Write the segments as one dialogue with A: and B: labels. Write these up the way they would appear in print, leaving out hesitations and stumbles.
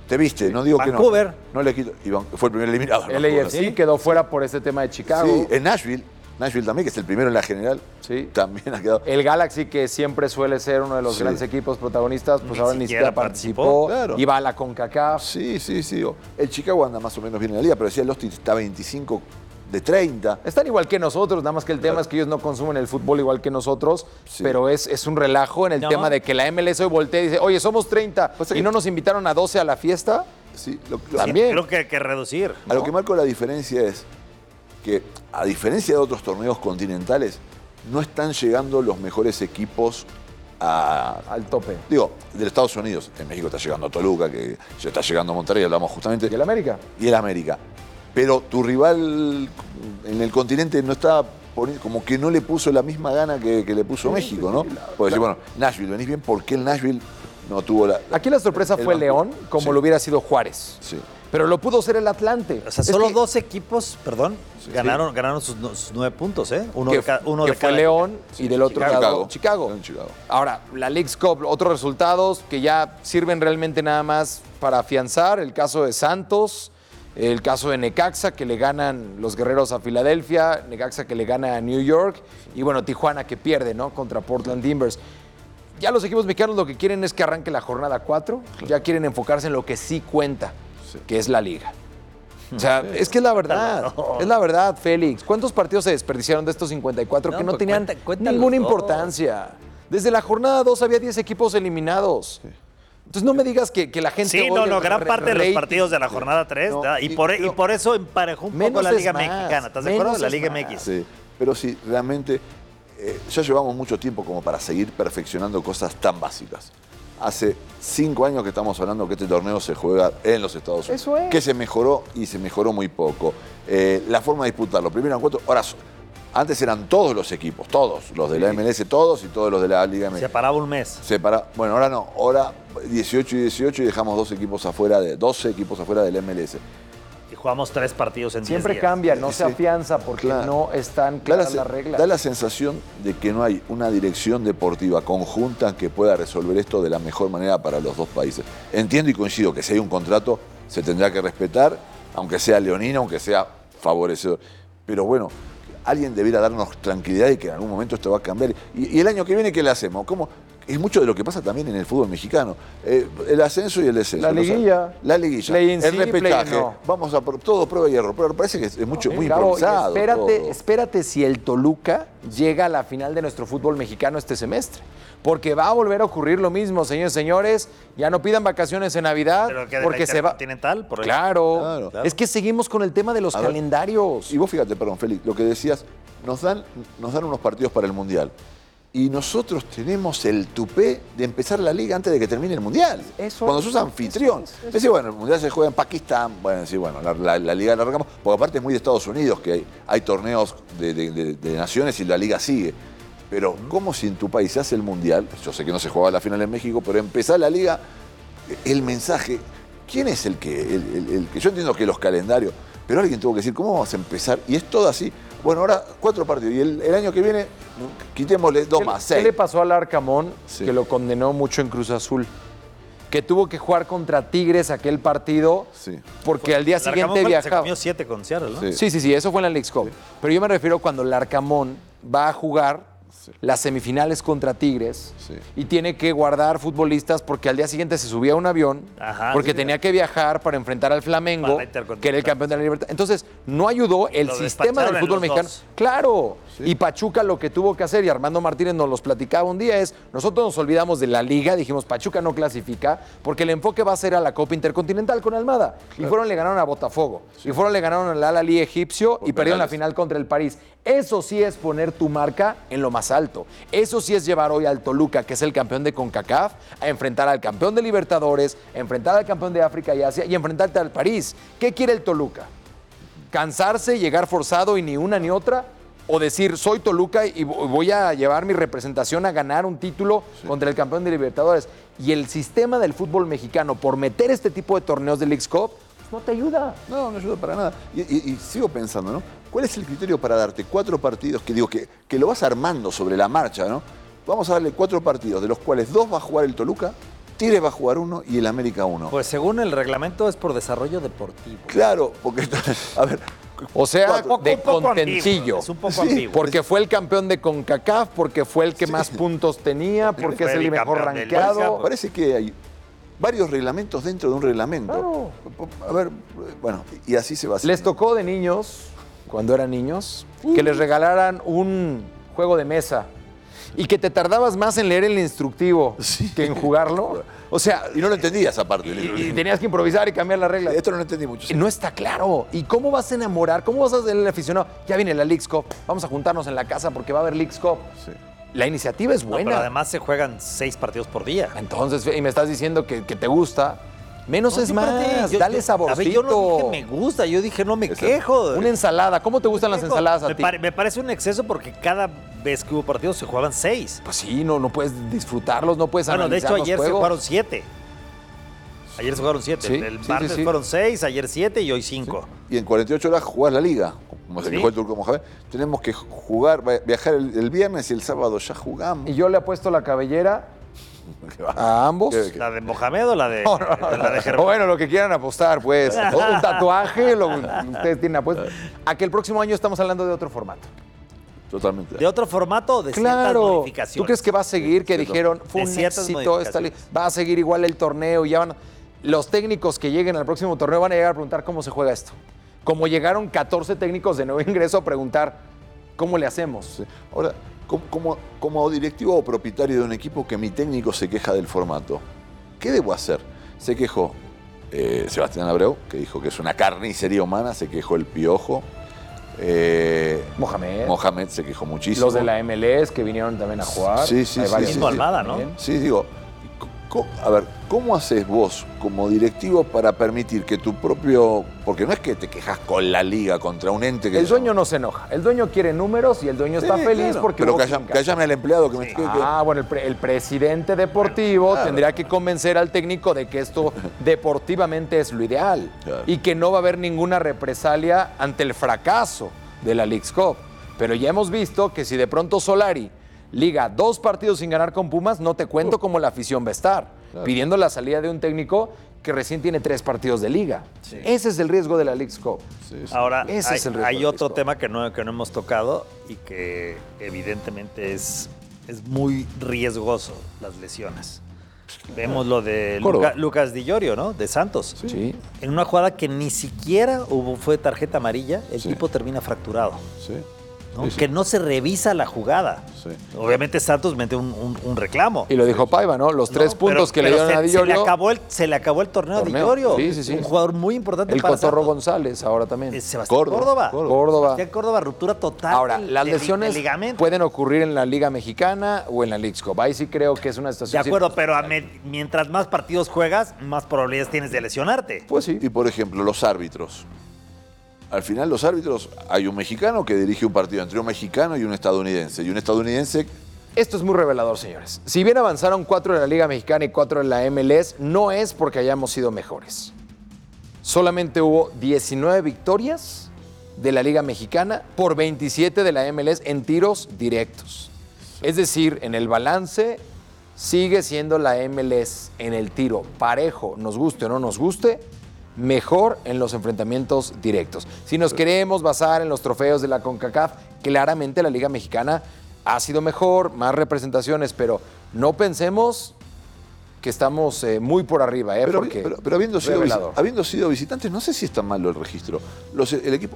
A: Te viste, no digo
B: Vancouver.
A: que no. No le quito. Fue el primer eliminado.
C: El AFC quedó fuera por este tema de Chicago.
A: Sí, en Nashville también, que es el primero en la general,
C: Sí.
A: también ha quedado.
C: El Galaxy, que siempre suele ser uno de los grandes equipos protagonistas, pues ahora ni siquiera participó.
A: Claro.
C: Iba a la CONCACAF.
A: Sí. El Chicago anda más o menos bien en la liga, pero decía el Austin está 25 de 30.
C: Están igual que nosotros, nada más que el tema es que ellos no consumen el fútbol igual que nosotros,
A: Sí.
C: pero es un relajo en el tema de que la MLS hoy voltea y dice, oye, somos 30 y no nos invitaron a 12 a la fiesta.
A: Sí,
C: También.
B: Creo que hay que reducir.
A: A lo que marco la diferencia es que, a diferencia de otros torneos continentales, no están llegando los mejores equipos
C: Al tope.
A: Digo, de Estados Unidos. En México está llegando Toluca, que ya está llegando Monterrey, hablamos justamente.
C: ¿Y el América?
A: Y el América. Pero tu rival en el continente no está poniendo, como que no le puso la misma gana que le puso México, ¿no? Puedes decir, bueno, Nashville, venís bien, ¿por qué el Nashville no tuvo la...
C: Aquí la sorpresa fue León, como lo hubiera sido Juárez.
A: Sí.
C: Pero lo pudo ser el Atlante.
B: O sea, solo dos equipos, ganaron sus 9 puntos, ¿eh? Uno
C: que
B: de
C: fue
B: cada
C: León y del otro lado Chicago.
A: Chicago.
C: Ahora, la Leagues Cup, otros resultados que ya sirven realmente nada más para afianzar. El caso de Santos, el caso de Necaxa, que le ganan los Guerreros a Filadelfia, Necaxa que le gana a New York, y bueno, Tijuana que pierde, ¿no? Contra Portland Timbers. Ya los equipos mexicanos lo que quieren es que arranque la jornada 4, ya quieren enfocarse en lo que sí cuenta, que es la liga. O sea, es que es la verdad, Félix. ¿Cuántos partidos se desperdiciaron de estos 54 que no tenían ninguna importancia? Desde la jornada 2 había 10 equipos eliminados. Entonces no me digas que la gente...
B: Sí, gran parte de los partidos de la jornada 3, y por eso emparejó un poco la Liga Mexicana. ¿Estás de acuerdo? La Liga MX.
A: Sí, pero sí, realmente ya llevamos mucho tiempo como para seguir perfeccionando cosas tan básicas. Hace 5 años que estamos hablando que este torneo se juega en los Estados Unidos.
C: Eso es.
A: Que se mejoró y se mejoró muy poco. La forma de disputarlo, primero en cuatro, ahora antes eran todos los equipos, todos, los de la MLS, todos y todos los de la Liga MX.
B: Separaba un mes.
A: Bueno, ahora no, ahora 18 y 18 y dejamos 12 equipos afuera del MLS.
B: Y jugamos 3 partidos en 10
C: Siempre
B: días.
C: cambia, no se afianza porque no están claras las reglas.
A: Da la sensación de que no hay una dirección deportiva conjunta que pueda resolver esto de la mejor manera para los dos países. Entiendo y coincido que si hay un contrato se tendrá que respetar, aunque sea leonino, aunque sea favorecedor. Pero bueno, alguien debiera darnos tranquilidad y que en algún momento esto va a cambiar. Y el año que viene, ¿qué le hacemos? ¿Cómo? Es mucho de lo que pasa también en el fútbol mexicano. El ascenso y el descenso.
C: La liguilla.
A: El repechaje. Vamos a todo prueba y error. Pero parece que es muy improvisado.
C: Espérate si el Toluca llega a la final de nuestro fútbol mexicano este semestre. Porque va a volver a ocurrir lo mismo, señores y señores. Ya no pidan vacaciones en Navidad.
B: Pero que
C: porque se va.
B: Continental, por
C: claro. Es que seguimos con el tema de los calendarios.
A: Y vos fíjate, perdón, Félix, lo que decías, nos dan unos partidos para el Mundial. Y nosotros tenemos el tupé de empezar la liga antes de que termine el Mundial. Cuando sos anfitrión. Decís, bueno, el Mundial se juega en Pakistán. Bueno, sí, bueno, la liga la arrancamos. Porque aparte es muy de Estados Unidos, que hay torneos de naciones y la liga sigue. Pero, ¿cómo si en tu país se hace el Mundial? Yo sé que no se jugaba la final en México, pero empezar la liga, el mensaje. ¿Quién es el que yo entiendo que los calendarios, pero alguien tuvo que decir, ¿cómo vamos a empezar? Y es todo así. Bueno, ahora 4 partidos. Y el año que viene, quitémosle 2 más, 6.
C: ¿Qué le pasó al Arcamón, que lo condenó mucho en Cruz Azul? Que tuvo que jugar contra Tigres aquel partido, porque al día siguiente viajaba.
B: Se comió 7 con Seattle, ¿no?
C: Sí, eso fue en la Leagues Cup. Pero yo me refiero cuando el Arcamón va a jugar las semifinales contra Tigres y tiene que guardar futbolistas porque al día siguiente se subía a un avión porque tenía que viajar para enfrentar al Flamengo, que era el campeón de la Libertad. Entonces, no ayudó el sistema del fútbol mexicano. Claro. Y Pachuca lo que tuvo que hacer, y Armando Martínez nos los platicaba un día, es nosotros nos olvidamos de la liga, dijimos Pachuca no clasifica porque el enfoque va a ser a la Copa Intercontinental con Almada. Y le ganaron a Botafogo. Y le ganaron al Al-Ahly egipcio y perdieron la final contra el París. Eso sí es poner tu marca en lo más alto. Eso sí es llevar hoy al Toluca, que es el campeón de CONCACAF, a enfrentar al campeón de Libertadores, a enfrentar al campeón de África y Asia y enfrentarte al París. ¿Qué quiere el Toluca? ¿Cansarse, llegar forzado y ni una ni otra? ¿O decir, soy Toluca y voy a llevar mi representación a ganar un título contra el campeón de Libertadores? Y el sistema del fútbol mexicano, por meter este tipo de torneos de Leagues Cup, no te ayuda.
A: No ayuda para nada. Y sigo pensando, ¿no? ¿Cuál es el criterio para darte 4 partidos que lo vas armando sobre la marcha, ¿no? Vamos a darle 4 partidos, de los cuales 2 va a jugar el Toluca Tigres va a jugar uno y el América uno.
B: Pues según el reglamento es por desarrollo deportivo.
A: Claro, porque, a ver...
C: O sea, de contentillo.
B: Es un poco ambiguo.
C: Porque fue el campeón de CONCACAF, porque fue el que más puntos tenía, porque es el mejor rankeado.
A: Parece que hay varios reglamentos dentro de un reglamento.
C: Claro.
A: A ver, bueno, y así se va a hacer.
C: Les tocó de niños, cuando eran niños, que les regalaran un juego de mesa y que te tardabas más en leer el instructivo que en jugarlo. O sea,
A: y no lo entendías aparte.
C: Y tenías que improvisar y cambiar las reglas.
A: Esto no lo entendí mucho.
C: No está claro. ¿Y cómo vas a enamorar? ¿Cómo vas a hacer el aficionado? Ya viene la Leagues Cup. Vamos a juntarnos en la casa porque va a haber Leagues Cup. Sí. La iniciativa es buena.
B: Pero además se juegan 6 partidos por día.
C: Entonces, y me estás diciendo que te gusta. Menos es más, dale saborcito.
B: A ver, yo no dije me gusta, yo dije no me quejo.
C: Una ensalada, ¿cómo te gustan las ensaladas a ti?
B: Me parece un exceso porque cada vez que hubo partidos se jugaban 6.
C: Pues sí, no puedes disfrutarlos, no puedes analizar los juegos.
B: Bueno, de hecho ayer se jugaron 7. Ayer se jugaron 7.
C: Sí,
B: el martes fueron 6, ayer 7 y hoy 5.
A: Sí. Y en 48 horas jugás la liga, como se quejó el Turco Mohamed. Tenemos que viajar el viernes y el sábado ya jugamos.
C: Y yo le apuesto la cabellera a ambos.
B: ¿La de Mohamed o la de, la de Germán?
C: Bueno, lo que quieran apostar, pues. Un tatuaje, ustedes tienen apuestas. A que el próximo año estamos hablando de otro formato.
A: Totalmente.
B: ¿De otro formato o de ciertas modificaciones?
C: ¿Tú crees que va a seguir? Que dijeron, fue un éxito esta liga. Va a seguir igual el torneo. Ya van. Los técnicos que lleguen al próximo torneo van a llegar a preguntar cómo se juega esto. Como llegaron 14 técnicos de nuevo ingreso a preguntar cómo le hacemos.
A: Sí. Ahora, como directivo o propietario de un equipo que mi técnico se queja del formato, ¿qué debo hacer? Se quejó Sebastián Abreu, que dijo que es una carnicería humana, se quejó el Piojo. Mohamed se quejó muchísimo.
C: Los de la MLS que vinieron también a jugar.
A: Sí.
B: Mismo Almada, ¿no?
A: Sí, digo, a ver, ¿cómo haces vos como directivo para permitir que tu propio... Porque no es que te quejas con la liga contra un ente que...
C: El dueño no se enoja. El dueño quiere números y el dueño está feliz, claro, porque...
A: Pero que llame al empleado que me...
C: Bueno, el presidente deportivo tendría que convencer al técnico de que esto deportivamente es lo ideal. Claro. Y que no va a haber ninguna represalia ante el fracaso de la Leagues Cup. Pero ya hemos visto que si de pronto Solari liga 2 partidos sin ganar con Pumas, no te cuento cómo la afición va a estar. Claro. Pidiendo la salida de un técnico que recién tiene 3 partidos de liga. Sí. Ese es el riesgo de la Leagues Cup.
B: Sí. Ahora, hay otro tema que no hemos tocado y que evidentemente es muy riesgoso, las lesiones. Vemos lo de Lucas Di Llorio, ¿no? De Santos.
C: Sí.
B: En una jugada que ni siquiera fue tarjeta amarilla, el tipo termina fracturado. Sí. ¿no? Que no se revisa la jugada. Sí. Obviamente Santos mete un reclamo.
C: Y lo dijo Paiva, ¿no? Los 3 puntos que le dieron a Di Llorio.
B: Se le acabó el torneo a Di Llorio.
C: Sí.
B: Un jugador muy importante
C: para
B: Santos.
C: El Cotorro González ahora también.
B: Sebastián Córdoba. Sebastián Córdoba, ruptura total.
C: Ahora, las lesiones pueden ocurrir en la Liga Mexicana o en la Leagues Cup. Ahí sí creo que es una situación...
B: De acuerdo, pero mientras más partidos juegas, más probabilidades tienes de lesionarte.
A: Pues sí. Y por ejemplo, los árbitros. Al final los árbitros, hay un mexicano que dirige un partido entre un mexicano y un estadounidense. Y un estadounidense...
C: Esto es muy revelador, señores. Si bien avanzaron 4 en la Liga Mexicana y 4 en la MLS, no es porque hayamos sido mejores. Solamente hubo 19 victorias de la Liga Mexicana por 27 de la MLS en tiros directos. Es decir, en el balance sigue siendo la MLS en el tiro parejo, nos guste o no nos guste, mejor en los enfrentamientos directos. Si nos queremos basar en los trofeos de la CONCACAF, claramente la Liga Mexicana ha sido mejor, más representaciones, pero no pensemos que estamos muy por arriba.
A: Pero habiendo sido visitantes, no sé si es tan malo el registro. Los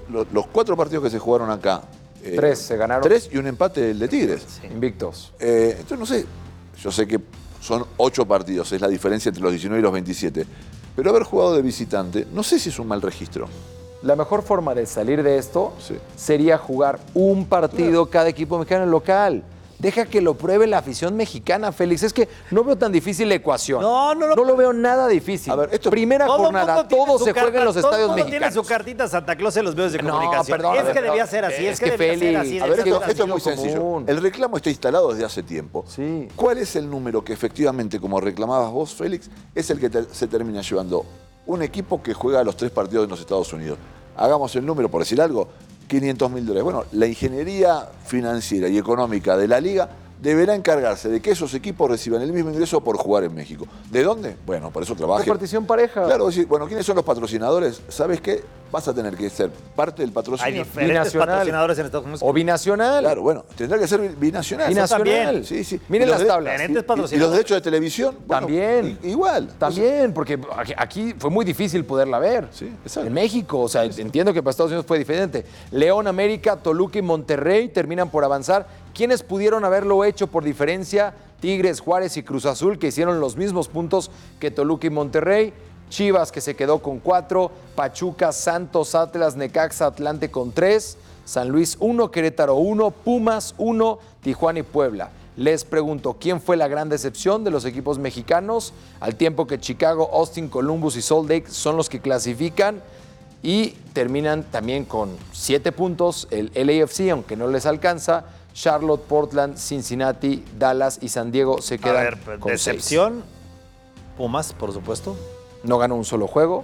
A: 4 partidos que se jugaron acá...
C: 3 se ganaron.
A: 3 y un empate el de Tigres.
C: Sí. Invictos.
A: Entonces no sé, yo sé que son 8 partidos, es la diferencia entre los 19 y los 27. Pero haber jugado de visitante, no sé si es un mal registro.
C: La mejor forma de salir de esto sería jugar un partido cada equipo mexicano en local. Deja que lo pruebe la afición mexicana, Félix. Es que no veo tan difícil la ecuación. No lo veo nada difícil. A ver, primera jornada, todo se juega en los estadios mexicanos.
B: Tiene su cartita Santa Claus en los medios de comunicación.
C: Perdón,
B: es que debía ser así, es que debía ser así.
A: A ver, esto es muy sencillo. El reclamo está instalado desde hace tiempo.
C: Sí.
A: ¿Cuál es el número que efectivamente, como reclamabas vos, Félix, es el que se termina llevando un equipo que juega los 3 partidos en los Estados Unidos? Hagamos el número, por decir algo, $500.000. Bueno, la ingeniería financiera y económica de la liga deberá encargarse de que esos equipos reciban el mismo ingreso por jugar en México. ¿De dónde? Bueno, por eso trabaja.
C: Repartición pareja.
A: Claro, decir, bueno, ¿quiénes son los patrocinadores? ¿Sabes qué? Vas a tener que ser parte del patrocinio.
B: Hay diferentes patrocinadores en Estados Unidos.
C: O binacional.
A: Claro, bueno, tendrá que ser binacional.
C: Binacional.
A: Sí, sí.
C: Miren las tablas.
B: Diferentes patrocinadores.
A: Y los derechos de televisión. Bueno,
C: también.
A: Igual.
C: También, porque aquí fue muy difícil poderla ver.
A: Sí, exacto.
C: En México, o sea, entiendo que para Estados Unidos fue diferente. León, América, Toluca y Monterrey terminan por avanzar. ¿Quiénes pudieron haberlo hecho por diferencia? Tigres, Juárez y Cruz Azul, que hicieron los mismos puntos que Toluca y Monterrey. Chivas, que se quedó con 4. Pachuca, Santos, Atlas, Necaxa, Atlante con 3. San Luis 1, Querétaro 1, Pumas 1, Tijuana y Puebla. Les pregunto, ¿quién fue la gran decepción de los equipos mexicanos? Al tiempo que Chicago, Austin, Columbus y Salt Lake son los que clasifican y terminan también con 7 puntos. El LAFC, aunque no les alcanza. Charlotte, Portland, Cincinnati, Dallas y San Diego se quedan con
B: decepción. 6. Pumas, por supuesto.
C: No ganó un solo juego.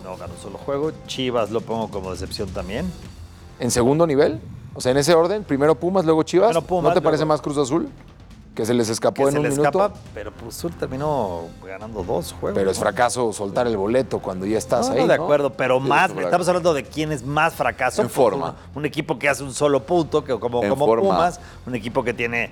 B: Chivas lo pongo como decepción también.
C: ¿En segundo nivel? O sea, en ese orden, primero Pumas, luego Chivas.
B: Bueno, Pumas,
C: ¿no te parece más Cruz Azul? Que se les escapó en un minuto.
B: Pero Cruz Azul terminó ganando 2 juegos.
C: Pero es fracaso soltar el boleto cuando ya estás ahí,
B: ¿no? De acuerdo, pero más, estamos hablando de quién es más fracaso.
A: En forma.
B: Un equipo que hace un solo punto, que como Pumas, un equipo que tiene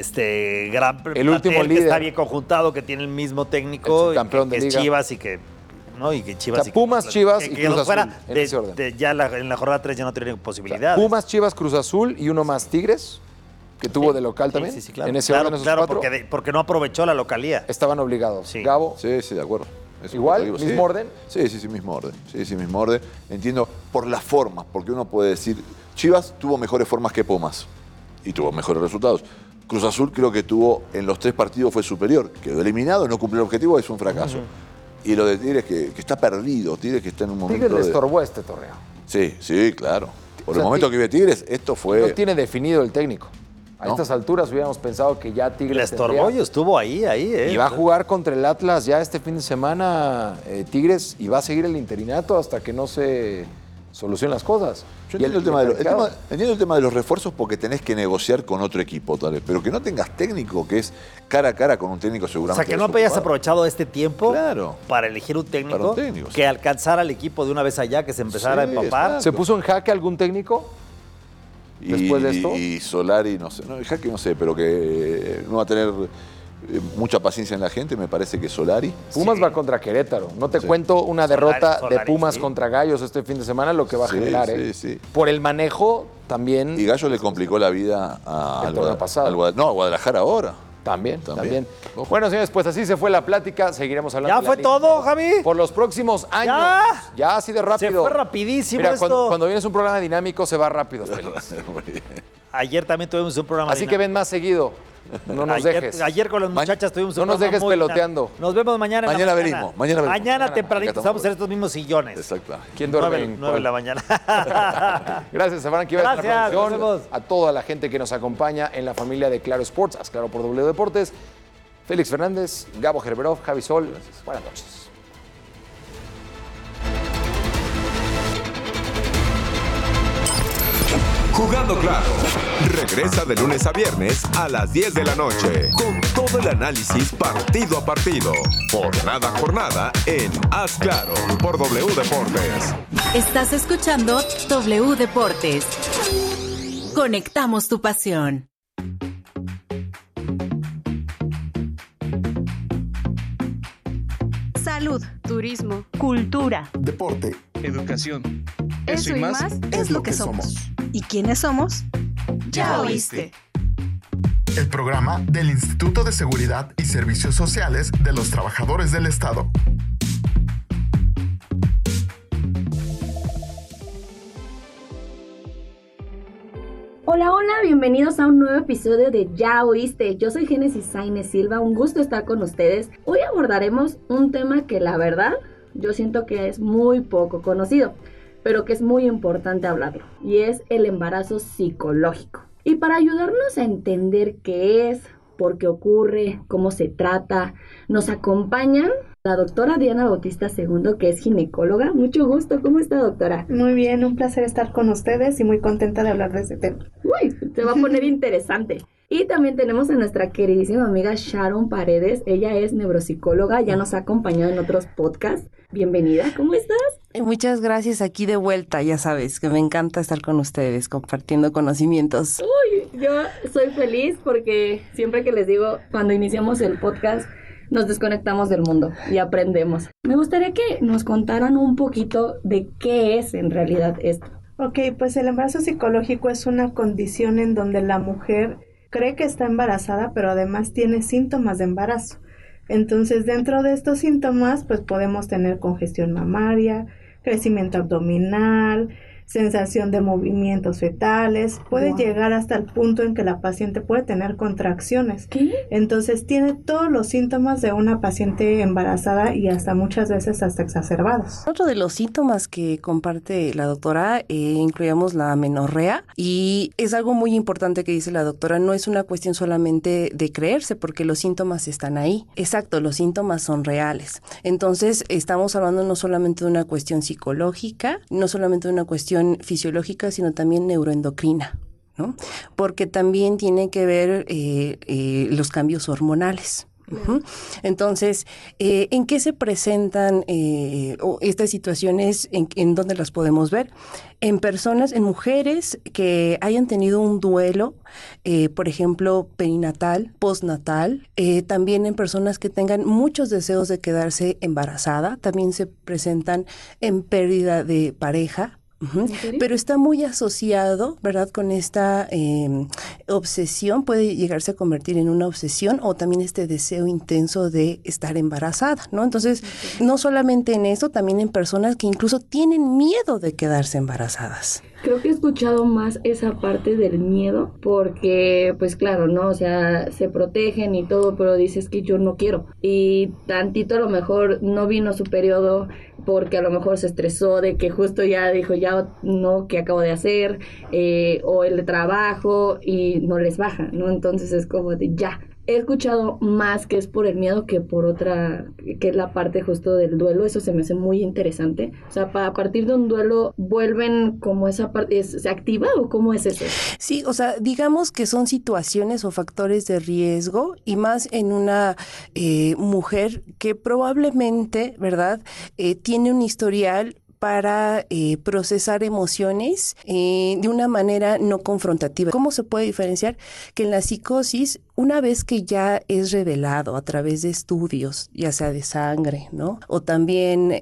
B: gran
C: el último líder,
B: que está bien conjuntado, que tiene el mismo técnico,
C: campeón
B: que
C: de liga.
B: Es Chivas y que... ¿no? Y que Chivas...
C: O sea, Pumas, Chivas y Cruz Azul,
B: en ese orden. En la jornada 3 ya no tiene posibilidades.
C: Pumas, Chivas, Cruz Azul y uno más Tigres, que tuvo de local también.
B: Sí, claro.
C: En ese orden, esos 4.
B: Porque no aprovechó la localía.
C: Estaban obligados.
B: Sí.
C: Gabo.
A: Sí, de acuerdo.
C: ¿Igual? ¿Mismo orden?
A: Sí, mismo orden. Sí, mismo orden. Entiendo por las formas, porque uno puede decir, Chivas tuvo mejores formas que Pumas y tuvo mejores resultados. Cruz Azul creo que tuvo, en los 3 partidos fue superior. Quedó eliminado, no cumplió el objetivo, es un fracaso. Y lo de Tigres que está perdido, Tigres que está en un momento
C: Tigres le estorbó este torneo.
A: Sí, claro. Por el momento que vive Tigres, esto fue...
C: No tiene definido el técnico. A estas alturas hubiéramos pensado que ya Tigres...
B: Le estorbó y estuvo ahí.
C: Y va a jugar contra el Atlas ya este fin de semana, Tigres, y va a seguir el interinato hasta que no se solucionen las cosas.
A: Yo entiendo el tema de los refuerzos porque tenés que negociar con otro equipo, tal vez, pero que no tengas técnico, que es cara a cara con un técnico seguramente.
B: O sea, que no hayas aprovechado este tiempo
A: claro,
B: para elegir un técnico, que alcanzara al equipo de una vez allá, que se empezara a empapar.
A: Exacto.
C: ¿Se puso en jaque algún técnico después de esto?
A: Y Solari, no sé, jaque no sé, pero que no va a tener mucha paciencia en la gente, me parece que Solari.
C: Pumas va contra Querétaro. No te cuento una derrota de Pumas contra Gallos este fin de semana, lo que va a generar. Por el manejo también.
A: Y Gallo le complicó la vida a Guadalajara ahora.
C: También. Bueno, señores, pues así se fue la plática. Seguiremos hablando.
B: ¿Ya fue todo, Javi?
C: Por los próximos años. Ya así de rápido.
B: Se fue rapidísimo.
C: Mira,
B: esto.
C: Cuando vienes un programa dinámico se va rápido, Félix.
B: Ayer también tuvimos un programa
C: dinámico. Así que ven más seguido. No nos dejes.
B: Ayer con las muchachas tuvimos un programa.
C: No nos dejes peloteando.
B: Nos vemos mañana.
A: Mañana venimos.
B: Mañana tempranito vamos a hacer estos mismos sillones.
A: Exacto.
C: ¿Quién duerme?
B: 9 de la mañana.
C: Gracias a Frankie Vázquez en la producción. A toda la gente que nos acompaña en la familia de Claro Sports. Haz Claro por W Deportes. Félix Fernández, Gabo Gerberov, Javi Sol. Buenas noches.
D: Jugando Claro. Regresa de lunes a viernes a las 10 de la noche con todo el análisis partido a partido, jornada a jornada en Haz Claro por W Deportes.
E: Estás escuchando W Deportes. Conectamos tu pasión.
F: Salud, turismo, cultura,
G: deporte,
H: educación.
F: Eso y más es lo que somos. ¿Y quiénes somos? Ya oíste.
G: El programa del Instituto de Seguridad y Servicios Sociales de los Trabajadores del Estado.
I: Hola, bienvenidos a un nuevo episodio de Ya Oíste. Yo soy Génesis Sainz Silva, un gusto estar con ustedes. Hoy abordaremos un tema que la verdad yo siento que es muy poco conocido, pero que es muy importante hablarlo, y es el embarazo psicológico. Y para ayudarnos a entender qué es, por qué ocurre, cómo se trata, nos acompañan la doctora Diana Bautista II, que es ginecóloga. Mucho gusto. ¿Cómo está, doctora?
J: Muy bien, un placer estar con ustedes y muy contenta de hablar de este tema.
I: Uy, se va a poner interesante. Y también tenemos a nuestra queridísima amiga Sharon Paredes. Ella es neuropsicóloga, ya nos ha acompañado en otros podcasts. Bienvenida, ¿cómo estás?
H: Muchas gracias, aquí de vuelta, ya sabes, que me encanta estar con ustedes, compartiendo conocimientos.
I: Uy, yo soy feliz porque siempre que les digo, cuando iniciamos el podcast, nos desconectamos del mundo y aprendemos. Me gustaría que nos contaran un poquito de qué es en realidad esto.
J: Ok, pues el embarazo psicológico es una condición en donde la mujer cree que está embarazada, pero además tiene síntomas de embarazo. Entonces, dentro de estos síntomas, pues podemos tener congestión mamaria, crecimiento abdominal, sensación de movimientos fetales, puede llegar hasta el punto en que la paciente puede tener contracciones.
I: ¿Qué?
J: Entonces tiene todos los síntomas de una paciente embarazada y hasta muchas veces hasta exacerbados.
H: Otro de los síntomas que comparte la doctora, incluíamos la amenorrea, y es algo muy importante que dice la doctora, no es una cuestión solamente de creerse, porque los síntomas están ahí. Exacto, los síntomas son reales. Entonces estamos hablando no solamente de una cuestión psicológica, no solamente de una cuestión fisiológica, sino también neuroendocrina, ¿no? Porque también tiene que ver los cambios hormonales. Uh-huh. Entonces, ¿en qué se presentan estas situaciones? ¿En dónde las podemos ver? En personas, en mujeres que hayan tenido un duelo, por ejemplo, perinatal, postnatal, también en personas que tengan muchos deseos de quedarse embarazada, también se presentan en pérdida de pareja. Uh-huh. Pero está muy asociado, ¿verdad?, con esta obsesión, puede llegarse a convertir en una obsesión o también este deseo intenso de estar embarazada, ¿no? Entonces, no solamente en eso, también en personas que incluso tienen miedo de quedarse embarazadas.
I: Creo que he escuchado más esa parte del miedo porque, pues claro, ¿no? O sea, se protegen y todo, pero dices que yo no quiero. Y tantito a lo mejor no vino su periodo porque a lo mejor se estresó de que justo ya dijo, ya no, ¿qué acabo de hacer? O el de trabajo y no les baja, ¿no? Entonces es como de ya. He escuchado más que es por el miedo que por otra, que es la parte justo del duelo. Eso se me hace muy interesante. O sea, a partir de un duelo, ¿vuelven como esa parte, se activa o cómo es eso?
H: Sí, o sea, digamos que son situaciones o factores de riesgo y más en una mujer que probablemente, ¿verdad?, tiene un historial para procesar emociones de una manera no confrontativa. ¿Cómo se puede diferenciar? Que en la psicosis, una vez que ya es revelado a través de estudios, ya sea de sangre, ¿no? O también,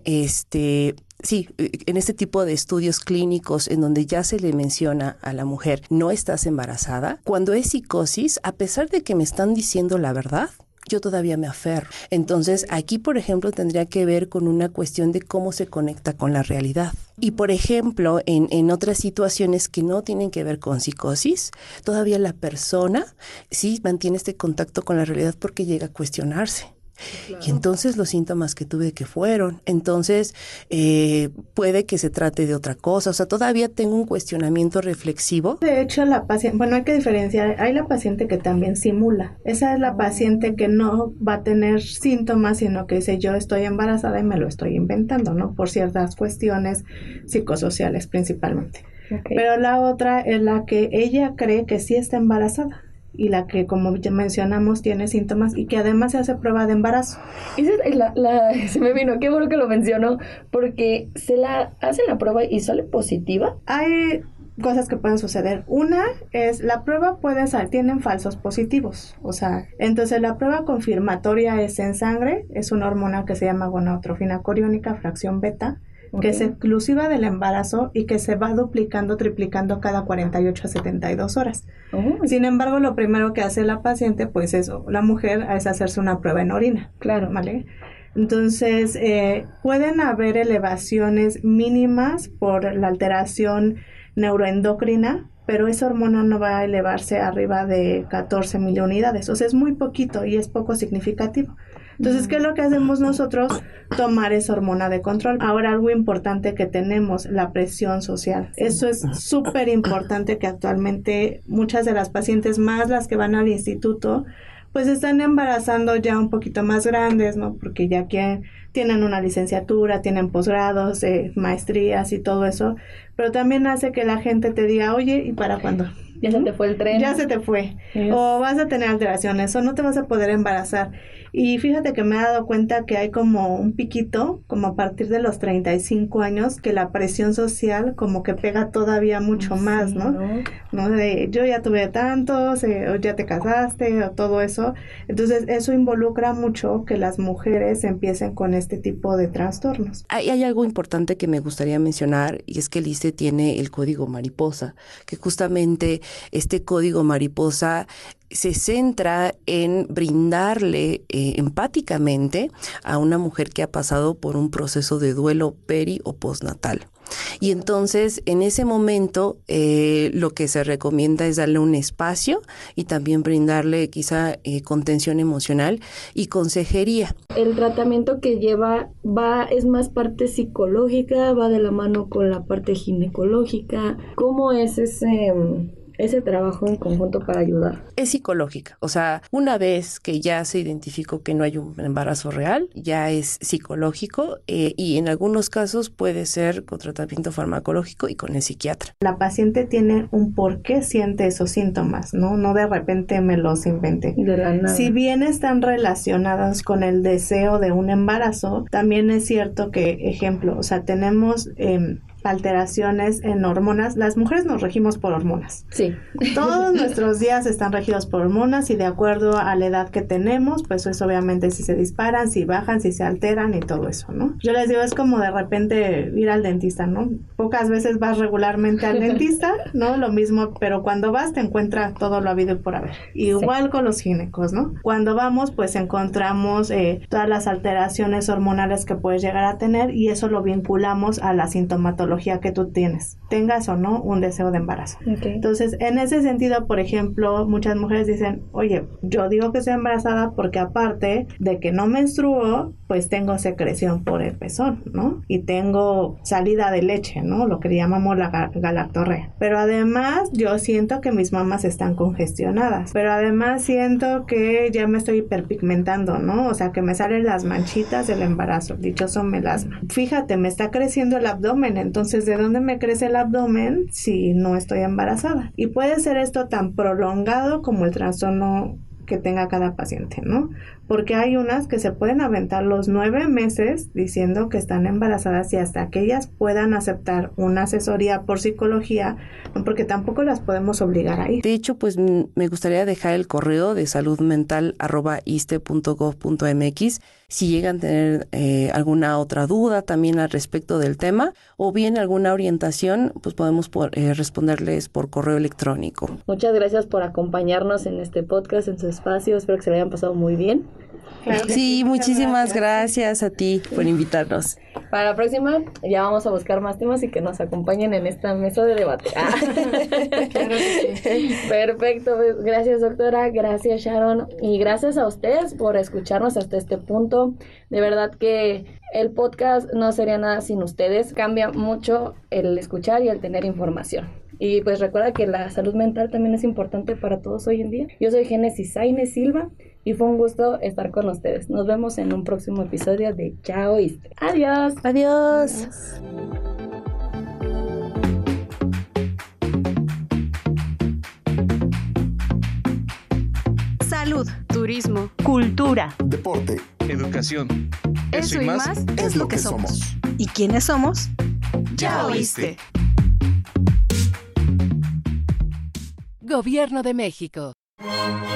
H: sí, en este tipo de estudios clínicos en donde ya se le menciona a la mujer, no estás embarazada, cuando es psicosis, a pesar de que me están diciendo la verdad, yo todavía me aferro. Entonces, aquí, por ejemplo, tendría que ver con una cuestión de cómo se conecta con la realidad. Y, por ejemplo, en otras situaciones que no tienen que ver con psicosis, todavía la persona sí mantiene este contacto con la realidad porque llega a cuestionarse. Claro. Y entonces los síntomas que tuve que fueron, entonces puede que se trate de otra cosa, o sea, todavía tengo un cuestionamiento reflexivo.
J: De hecho, la paciente, bueno, hay que diferenciar, hay la paciente que también simula, esa es la paciente que no va a tener síntomas, sino que dice yo estoy embarazada y me lo estoy inventando, ¿no? Por ciertas cuestiones psicosociales principalmente. Okay. Pero la otra es la que ella cree que sí está embarazada. Y la que, como ya mencionamos, tiene síntomas y que además se hace prueba de embarazo.
I: Se me vino, qué bueno que lo mencionó, porque se la hacen la prueba y sale positiva.
J: Hay cosas que pueden suceder. Una es, la prueba puede salir, tienen falsos positivos, o sea, entonces la prueba confirmatoria es en sangre, es una hormona que se llama gonadotrofina coriónica, fracción beta, que es exclusiva del embarazo y que se va duplicando, triplicando cada 48 a 72 horas. Sin embargo, lo primero que hace la paciente, pues eso, la mujer, es hacerse una prueba en orina.
I: Claro.
J: ¿Vale? Entonces, pueden haber elevaciones mínimas por la alteración neuroendocrina, pero esa hormona no va a elevarse arriba de 14 miliunidades. O sea, es muy poquito y es poco significativo. Entonces, ¿qué es lo que hacemos nosotros? Tomar esa hormona de control. Ahora, algo importante que tenemos, la presión social. Eso es súper importante, que actualmente muchas de las pacientes, más las que van al instituto, pues están embarazando ya un poquito más grandes, ¿no? Porque ya que tienen una licenciatura, tienen posgrados, maestrías y todo eso, pero también hace que la gente te diga, oye, ¿y para cuándo?
I: Ya se te fue el tren.
J: Ya se te fue. O vas a tener alteraciones, o no te vas a poder embarazar. Y fíjate que me he dado cuenta que hay como un piquito, como a partir de los 35 años, que la presión social como que pega todavía mucho más, ¿no? ¿No? De yo ya tuve tantos, o ya te casaste, o todo eso. Entonces, eso involucra mucho que las mujeres empiecen con este tipo de trastornos.
H: Hay algo importante que me gustaría mencionar, y es que el ISSSTE tiene el código mariposa, que justamente este código mariposa se centra en brindarle empáticamente a una mujer que ha pasado por un proceso de duelo peri o postnatal. Y entonces, en ese momento, lo que se recomienda es darle un espacio y también brindarle quizá contención emocional y consejería.
I: El tratamiento que lleva es más parte psicológica, va de la mano con la parte ginecológica. ¿Cómo es ese trabajo en conjunto para ayudar?
H: Es psicológica, o sea, una vez que ya se identificó que no hay un embarazo real, ya es psicológico y en algunos casos puede ser con tratamiento farmacológico y con el psiquiatra.
J: La paciente tiene un por qué siente esos síntomas, ¿no? No de repente me los inventé.
I: De la nada.
J: Si bien están relacionadas con el deseo de un embarazo, también es cierto que, ejemplo, o sea, tenemos alteraciones en hormonas. Las mujeres nos regimos por hormonas.
I: Sí.
J: Todos nuestros días están regidos por hormonas y de acuerdo a la edad que tenemos, pues es obviamente si se disparan, si bajan, si se alteran y todo eso, ¿no? Yo les digo, es como de repente ir al dentista, ¿no? Pocas veces vas regularmente al dentista, ¿no? Lo mismo, pero cuando vas te encuentras todo lo habido y por haber. Igual con los ginecos, ¿no? Cuando vamos, pues encontramos todas las alteraciones hormonales que puedes llegar a tener y eso lo vinculamos a la sintomatología que tú tengas o no un deseo de embarazo.
I: Okay.
J: Entonces, en ese sentido, por ejemplo, muchas mujeres dicen, oye, yo digo que estoy embarazada porque aparte de que no menstruo, pues tengo secreción por el pezón, ¿no? Y tengo salida de leche, ¿no? Lo que llamamos la galactorrea. Pero además, yo siento que mis mamas están congestionadas. Pero además siento que ya me estoy hiperpigmentando, ¿no? O sea, que me salen las manchitas del embarazo, dichoso melasma. Fíjate, me está creciendo el abdomen, entonces, ¿de dónde me crece el abdomen si no estoy embarazada? Y puede ser esto tan prolongado como el trastorno que tenga cada paciente, ¿no? Porque hay unas que se pueden aventar los 9 meses diciendo que están embarazadas y hasta que ellas puedan aceptar una asesoría por psicología, porque tampoco las podemos obligar a ir.
H: De hecho, pues me gustaría dejar el correo de saludmental@iste.gov.mx si llegan a tener alguna otra duda también al respecto del tema o bien alguna orientación, pues podemos responderles por correo electrónico.
I: Muchas gracias por acompañarnos en este podcast, en su espacio. Espero que se lo hayan pasado muy bien.
H: Claro sí, muchísimas gracias a ti por invitarnos.
I: Para la próxima ya vamos a buscar más temas y que nos acompañen en esta mesa de debate.
J: Claro que sí.
I: Perfecto, gracias doctora, gracias Sharon y gracias a ustedes por escucharnos hasta este punto. De verdad que el podcast no sería nada sin ustedes, cambia mucho el escuchar y el tener información. Y pues recuerda que la salud mental también es importante para todos hoy en día. Yo soy Génesis Sainz Silva y fue un gusto estar con ustedes. Nos vemos en un próximo episodio de Ya Oíste. Adiós.
H: Adiós.
F: Salud, turismo, cultura,
G: deporte,
K: educación.
F: Eso y más es lo que somos. ¿Y quiénes somos? Ya oíste.
E: Gobierno de México.